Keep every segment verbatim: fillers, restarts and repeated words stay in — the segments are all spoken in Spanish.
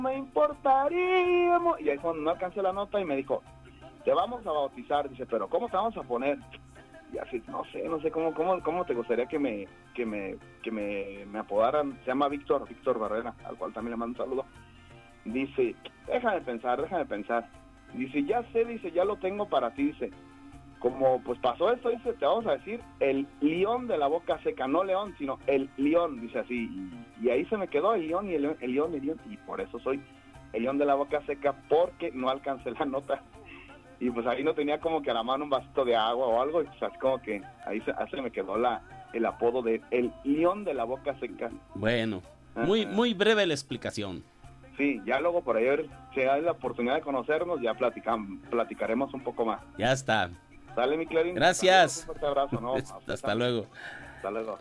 me importaría. mo-". Y ahí cuando no alcancé la nota y me dijo, te vamos a bautizar, dice, pero ¿cómo te vamos a poner? Y así, no sé, no sé cómo, cómo, cómo te gustaría que me, que me, que me, me apodaran. Se llama Víctor, Víctor Barrera, al cual también le mando un saludo. Dice, déjame pensar, déjame pensar. Dice, ya sé, dice, ya lo tengo para ti, dice. Como pues pasó esto, dice, te vamos a decir el león de la boca seca, no león, sino el león, dice así. Y, y ahí se me quedó el león y el león, el león, el león, y por eso soy el león de la boca seca, porque no alcancé la nota. Y pues ahí no tenía como que a la mano un vasito de agua o algo, y pues así como que ahí se, ahí se me quedó la, el apodo de el león de la boca seca. Bueno, muy, muy breve la explicación. Sí, ya luego por ahí, a ver, si hay la oportunidad de conocernos, ya platicamos, platicaremos un poco más. Ya está. Sale, mi Clarín. Gracias. Un fuerte abrazo, ¿no? Hasta, hasta luego. Hasta luego.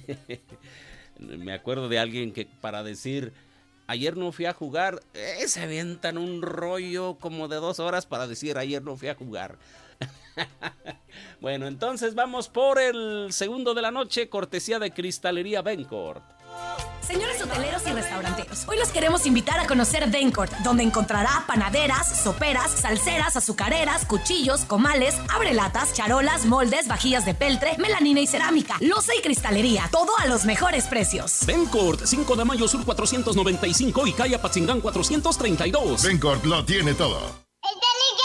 Me acuerdo de alguien que para decir, ayer no fui a jugar, eh, se avientan un rollo como de dos horas para decir, ayer no fui a jugar. Bueno, entonces vamos por el segundo de la noche, cortesía de Cristalería Bencourt. Señores hoteleros y restauranteros, hoy los queremos invitar a conocer Bencourt, donde encontrará panaderas, soperas, salseras, azucareras, cuchillos, comales, abrelatas, charolas, moldes, vajillas de peltre, melanina y cerámica, loza y cristalería, todo a los mejores precios. Bencourt, cinco de mayo sur cuatrocientos noventa y cinco y calle Apatzingán cuatrocientos treinta y dos. Bencourt lo tiene todo.